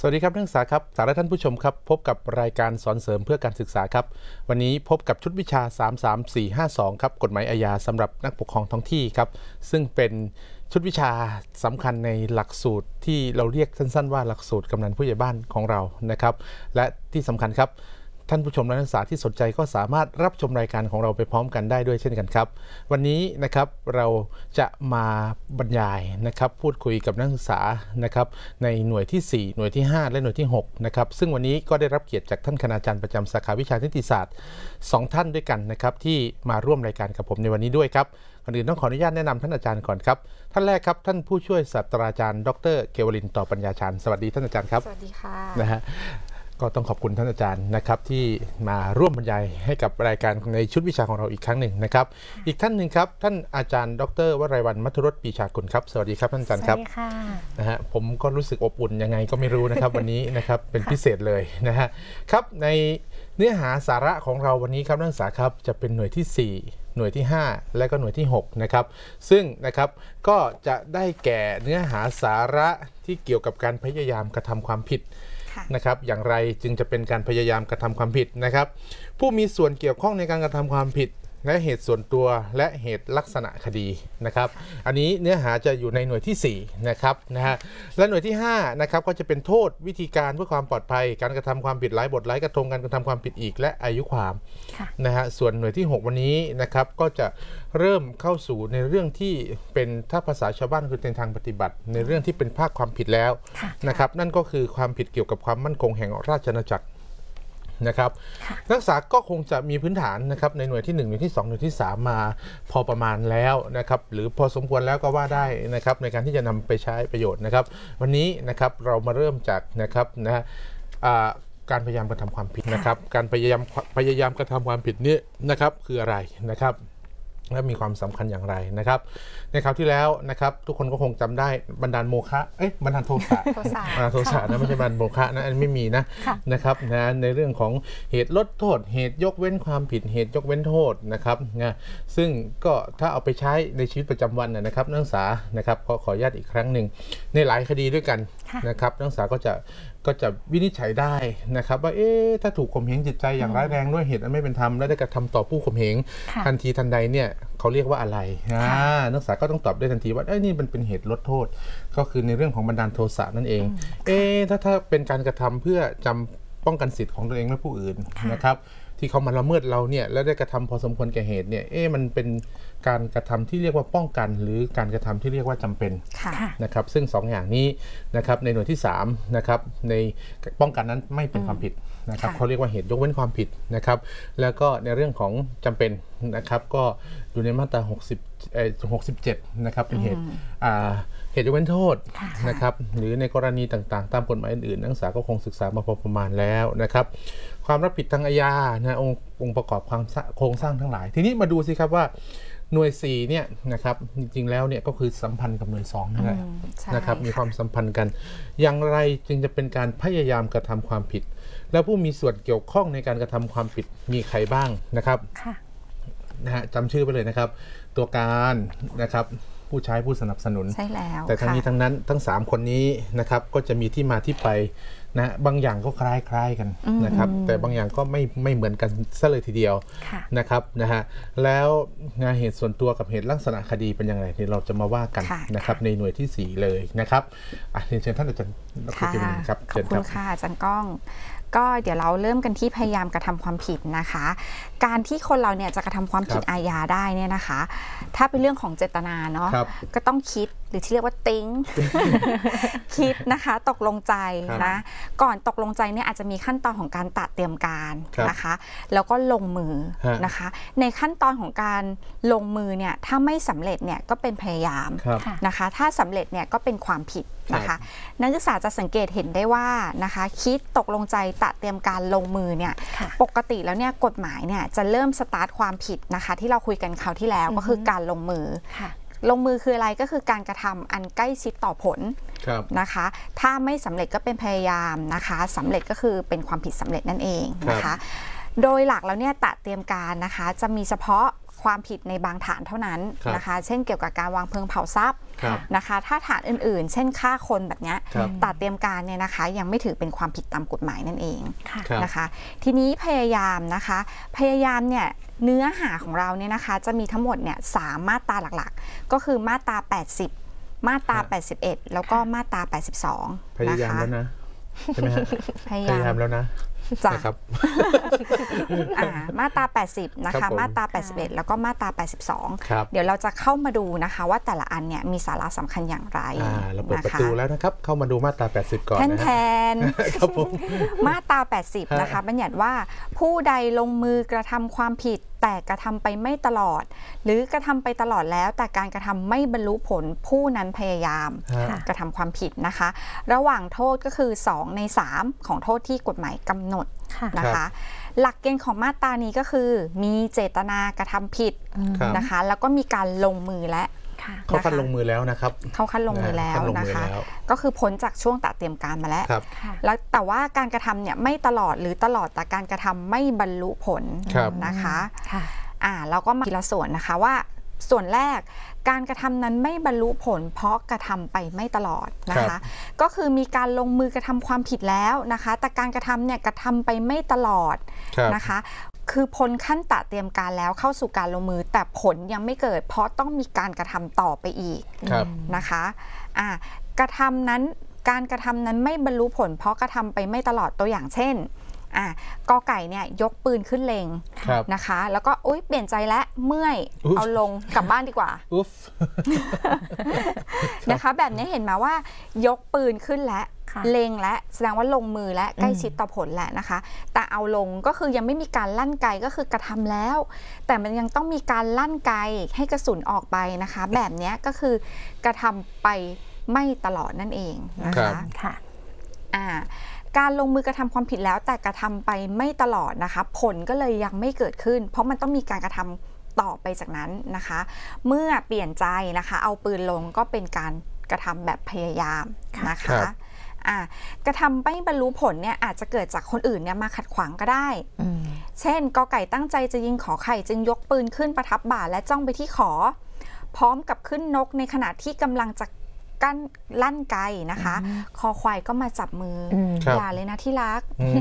สวัสดีครับนักศึกษาครับสาระท่านผู้ชมครับพบกับรายการสอนเสริมเพื่อการศึกษาครับวันนี้พบกับชุดวิชา33452ครับกฎหมายอาญาสำหรับนักปกครองท้องที่ครับซึ่งเป็นชุดวิชาสำคัญในหลักสูตรที่เราเรียกสั้นๆว่าหลักสูตรกำนันผู้ใหญ่บ้านของเรานะครับและที่สำคัญครับท่านผู้ชมและนักศึกษาที่สนใจก็สามารถรับชมรายการของเราไปพร้อมกันได้ด้วยเช่นกันครับวันนี้นะครับเราจะมาบรรยายนะครับพูดคุยกับนักศึกษานะครับในหน่วยที่4หน่วยที่5และหน่วยที่6นะครับซึ่งวันนี้ก็ได้รับเกียรติจากท่านคณาจารย์ประจำสาขาวิชานิติศาสตร์2ท่านด้วยกันนะครับที่มาร่วมรายการกับผมในวันนี้ด้วยครับก่อนอื่นต้องขออนุญาตแนะนำท่านอาจารย์ก่อนครับท่านแรกครับท่านผู้ช่วยศาสตราจารย์ดร.เกวลินต่อปัญญาชาญสวัสดีท่านอาจารย์ครับสวัสดีค่ะนะฮะก็ต้องขอบคุณท่านอาจารย์นะครับที่มาร่วมบรรยายให้กับรายการในชุดวิชาของเราอีกครั้งหนึ่งนะครับอีกท่านหนึ่งครับท่านอาจารย์ดร.วรัยวรรณ มัทุรส ปีชากุลครับสวัสดีครับท่านอาจารย์ครับสวัสดีค่ะนะฮะผมก็รู้สึกอบอุ่นยังไงก็ไม่รู้นะครับวันนี้นะครับเป็นพิเศษเลยนะฮะครับในเนื้อหาสาระของเราวันนี้ครับนักศึกษาครับจะเป็นหน่วยที่4หน่วยที่5และก็หน่วยที่6นะครับซึ่งนะครับก็จะได้แก่เนื้อหาสาระที่เกี่ยวกับการพยายามกระทำความผิดนะครับอย่างไรจึงจะเป็นการพยายามกระทำความผิดนะครับผู้มีส่วนเกี่ยวข้องในการกระทำความผิดและเหตุส่วนตัวและเหตุลักษณะคดีนะครับอันนี้เนื้อหาจะอยู่ในหน่วยที่4นะครับนะฮะและหน่วยที่5นะครับก็จะเป็นโทษวิธีการเพื่อความปลอดภัยการกระทำความผิดหลายบทหลายกระทงการกระทำความผิดอีกและอายุความนะฮะส่วนหน่วยที่6วันนี้นะครับก็จะเริ่มเข้าสู่ในเรื่องที่เป็นถ้าภาษาชาวบ้านคือในทางปฏิบัติในเรื่องที่เป็นภาคความผิดแล้วนะครับนั่นก็คือความผิดเกี่ยวกับความมั่นคงแห่งราชอาณาจักรนะครับนักศึกษาก็คงจะมีพื้นฐานนะครับในหน่วยที่1หน่วยที่2หน่วยที่3มาพอประมาณแล้วนะครับหรือพอสมควรแล้วก็ว่าได้นะครับในการที่จะนำไปใช้ประโยชน์นะครับวันนี้นะครับเรามาเริ่มจากนะครับการพยายามกระทำความผิดนะครับการพยายามกระทำความผิดนี้นะครับคืออะไรนะครับและมีความสำคัญอย่างไรนะครับในคราวที่แล้วนะครับทุกคนก็คงจำได้บันดาลโมฆะบันดาลโทสะโทสะนะไม่ใช่บันดาลโมฆะนะอันไม่มีนะครับนะในเรื่องของเหตุลดโทษเหตุยกเว้นความผิดเหตุยกเว้นโทษนะครับนะซึ่งก็ถ้าเอาไปใช้ในชีวิตประจำวันนะครับนักศึกษานะครับขออนุญาตอีกครั้งหนึ่งในหลายคดีด้วยกันนะครับนักศึกษาก็จะวินิจฉัยได้นะครับว่าถ้าถูกข่มเหงจิตใจอย่างร้ายแรงด้วยเหตุอันไม่เป็นธรรมและได้กระทำต่อผู้ข่มเหงทันทีทันใดเนี่ยเขาเรียกว่าอะไรนักศึกษาก็ต้องตอบได้ทันทีว่านี่มันเป็นเหตุลดโทษก็คือในเรื่องของบันดาลโทสะนั่นเองถ้าเป็นการกระทำเพื่อป้องกันสิทธิ์ของตัวเองและผู้อื่นนะครับที่เขามาละเมิดเราเนี่ยและได้กระทำพอสมควรแก่เหตุเนี่ยมันเป็นการกระทำที่เรียกว่าป้องกันหรือการกระทำที่เรียกว่าจำเป็นนะครับซึ่ง2อย่างนี้นะครับในหน่วยที่3นะครับในป้องกันนั้นไม่เป็นความผิดนะครับเขาเรียกว่าเหตุยกเว้นความผิดนะครับแล้วก็ในเรื่องของจำเป็นนะครับก็อยู่ในมาตรา67นะครับเป็นเหตุยกเว้นโทษนะครับหรือในกรณีต่างๆตามกฎหมายอื่นๆนักศึกษาก็คงศึกษามาพอประมาณแล้วนะครับความรับผิดทางอาญาองค์ประกอบความโครงสร้างทั้งหลายทีนี้มาดูสิครับว่าหน่วย4เนี่ยนะครับจริงๆแล้วเนี่ยก็คือสัมพันธ์กับหน่วย2นั่นแหละนะครับมีความสัมพันธ์กันอย่างไรจึงจะเป็นการพยายามกระทำความผิดแล้วผู้มีส่วนเกี่ยวข้องในการกระทำความผิดมีใครบ้างนะครับนะฮะจำชื่อไปเลยนะครับตัวการนะครับผู้ใช้ผู้สนับสนุนใช่แล้วแต่ทั้งนี้ทั้งนั้นทั้ง3คนนี้นะครับก็จะมีที่มาที่ไปนะบางอย่างก็คล้ายๆกันนะครับแต่บางอย่างก็ไม่เหมือนกันซะเลยทีเดียวนะครับนะฮะแล้วเหตุส่วนตัวกับเหตุลักษณะคดีเป็นอย่างไรที่เราจะมาว่ากันนะครับในหน่วยที่4เลยนะครับเชิญท่านอาจารย์ดร.กิติครับขอบคุณค่ะอาจารย์ก้องก็เดี๋ยวเราเริ่มกันที่พยายามกระทำความผิดนะคะการที่คนเราเนี่ยจะกระทำความผิดอาญาได้เนี่ยนะคะถ้าเป็นเรื่องของเจตนาเนาะก็ต้องคิดหรือที่เรียกว่าติ้ง คิดนะคะตกลงใจนะก่อนตกลงใจเนี่ยอาจจะมีขั้นตอนของการตัดเตรียมการนะคะแล้วก็ลงมือนะคะในขั้นตอนของการลงมือเนี่ยถ้าไม่สำเร็จเนี่ยก็เป็นพยายามนะคะถ้าสำเร็จเนี่ยก็เป็นความผิดนะคะนักศึกษาจะสังเกตเห็นได้ว่านะคะคิดตกลงใจตัดเตรียมการลงมือเนี่ยปกติแล้วเนี่ยกฎหมายเนี่ยจะเริ่มสตาร์ทความผิดนะคะที่เราคุยกันคราวที่แล้วก็คือการลงมือลงมือคืออะไรก็คือการกระทำอันใกล้ชิดต่อผลนะคะถ้าไม่สำเร็จก็เป็นพยายามนะคะสำเร็จก็คือเป็นความผิดสำเร็จนั่นเองนะคะโดยหลักแล้วเนี่ยตัดเตรียมการนะคะจะมีเฉพาะความผิดในบางฐานเท่านั้นนะคะเช่นเกี่ยวกับการวางเพลิงเผาทรัพย์นะคะถ้าฐานอื่นๆ เช่นฆ่าคนแบบนี้ครับตัดเตรียมการเนี่ยนะคะยังไม่ถือเป็นความผิดตามกฎหมายนั่นเองครับนะคะทีนี้พยายามนะคะพยายามเนี่ยเนื้อหาของเราเนี่ยนะคะจะมีทั้งหมดเนี่ย3มาตราหลักๆก็คือมาตรา80มาตรา81แล้วก็มาตรา82 พยายามแล้วนะใช่ไหมฮะพยาพยายามยามแล้วนะจ้ะนะครับมาตรา80นะครัคะบผมมาตรา81แล้วก็มาตราครับ 82เดี๋ยวเราจะเข้ามาดูนะคะว่าแต่ละอันเนี่ยมีสาระสำคัญอย่างไรเราเปิดนะประคะตูแล้วนะครับเข้ามาดูมาตรา80ก่อนแทนนะแทฮะนครับผมมาตรา 80 นะคะบัญญัติว่าผู้ใดลงมือกระทำความผิดแต่กระทำไปไม่ตลอด หรือกระทำไปตลอดแล้วแต่การกระทำไม่บรรลุผลผู้นั้นพยายามฮะกระทำความผิดนะคะ ระหว่างโทษก็คือ2ใน3ของโทษที่กฎหมายกำหนดนะคะ หลักเกณฑ์ของมาตรานี้ก็คือมีเจตนากระทำผิดครับนะคะแล้วก็มีการลงมือและเขาขั้นลงมือแล้วนะครับเข้าขั้นลงมือแล้วขั้นลงนะมือคะแล้วก็คือพ้นจากช่วงตัดเตรียมการมาแล้วครับแล้วแต่ว่าการกระทำเนี่ยไม่ตลอดหรือตลอดแต่การกระทำไม่บรรลุผลครับนะคะเราก็มาทีละส่วนนะคะว่าส่วนแรกการกระทำนั้นไม่บรรลุผล เพราะกระทำไปไม่ตลอดนะคะก็คือมีการลงมือกระทำความผิดแล้วนะคะแต่การกระทำเนี่ยกระทำไปไม่ตลอดครับนะคะคือพ้นขั้นตัดเตรียมการแล้วเข้าสู่การลงมือแต่ผลยังไม่เกิด เพราะต้องมีการกระทำต่อไปอีกครับนะคะกระทำนั้นการกระทำนั้นไม่บรรลุผล เพราะกระทำไปไม่ตลอดตัวอย่างเช่นกอไก่เนี่ยยกปืนขึ้นเล็งครับนะคะแล้วก็เปลี่ยนใจแล้วเมื่อยอุ๊ยเอาลงกลับบ้านดีกว่าอุ๊ฟนะคะแบบนี้เห็นไหมว่ายกปืนขึ้นแล้วเล็งและแสดงว่าลงมือและใกล้ชิดต่อผลแหละนะคะแต่เอาลงก็คือยังไม่มีการลั่นไกก็คือกระทำแล้ว แต่มันยังต้องมีการลั่นไกให้กระสุนออกไปนะคะแบบนี้ก็คือกระทำไปไม่ตลอดนั่นเองนะคะการลงมือกระทำความผิดแล้วแต่กระทำไปไม่ตลอดนะคะผลก็เลยยังไม่เกิดขึ้น เพราะมันต้องมีการกระทำต่อไปจากนั้นนะคะเมื่อเปลี่ยนใจนะคะเอาปืนลงก็เป็นการกระทำแบบพยายามนะคะกระทำไม่บรรลุผลเนี่ยอาจจะเกิดจากคนอื่นเนี่ยมาขัดขวางก็ได้เช่นกอไก่ตั้งใจจะยิงขอไข่จึงยกปืนขึ้นประทับบ่าและจ้องไปที่ขอพร้อมกับขึ้นนกในขณะที่กำลังจะกั้นลั่นไกนะคะคอควายก็มาจับมืออย่าเลยนะที่รัก